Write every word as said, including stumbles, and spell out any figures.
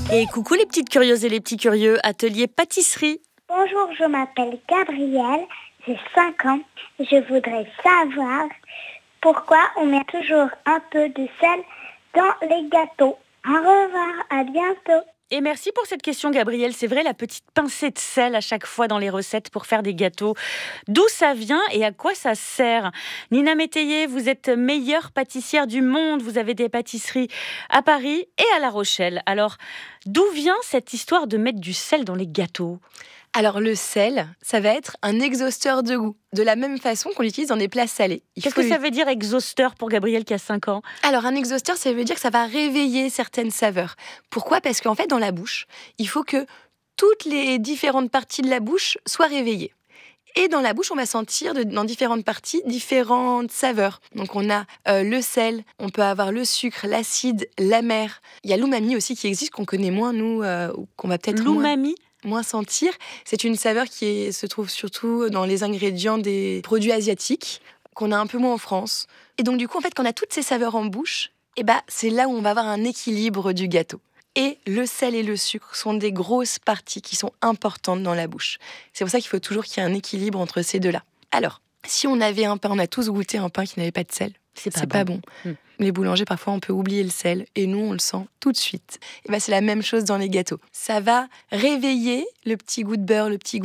Et coucou les petites curieuses et les petits curieux, atelier pâtisserie. Bonjour, je m'appelle Gabrielle, j'ai cinq ans. Je voudrais savoir pourquoi on met toujours un peu de sel dans les gâteaux. Au revoir, à bientôt. Et merci pour cette question Gabrielle, c'est vrai la petite pincée de sel à chaque fois dans les recettes pour faire des gâteaux. D'où ça vient et à quoi ça sert? Nina Métayer, vous êtes meilleure pâtissière du monde, vous avez des pâtisseries à Paris et à La Rochelle. Alors, d'où vient cette histoire de mettre du sel dans les gâteaux? Alors le sel, ça va être un exhausteur de goût, de la même façon qu'on l'utilise dans des plats salés. Il Qu'est-ce faut que ça lui- veut dire exhausteur pour Gabrielle qui a cinq ans? Alors un exhausteur, ça veut dire que ça va réveiller certaines saveurs. Pourquoi ? Parce qu'en fait, dans la bouche, il faut que toutes les différentes parties de la bouche soient réveillées. Et dans la bouche, on va sentir de- dans différentes parties différentes saveurs. Donc on a euh, le sel, on peut avoir le sucre, l'acide, l'amer. Il y a l'umami aussi qui existe, qu'on connaît moins, nous, euh, ou qu'on va peut-être moins... L'umami? moins sentir. C'est une saveur qui est- se trouve surtout dans les ingrédients des produits asiatiques, qu'on a un peu moins en France. Et donc, du coup, en fait, quand on a toutes ces saveurs en bouche, eh ben, c'est là où on va avoir un équilibre du gâteau. Et le sel et le sucre sont des grosses parties qui sont importantes dans la bouche. C'est pour ça qu'il faut toujours qu'il y ait un équilibre entre ces deux-là. Alors, si on avait un pain, on a tous goûté un pain qui n'avait pas de sel. C'est pas C'est bon. pas bon. Hmm. Les boulangers, parfois, on peut oublier le sel et nous, on le sent tout de suite. Et ben, c'est la même chose dans les gâteaux. Ça va réveiller le petit goût de beurre, le petit goût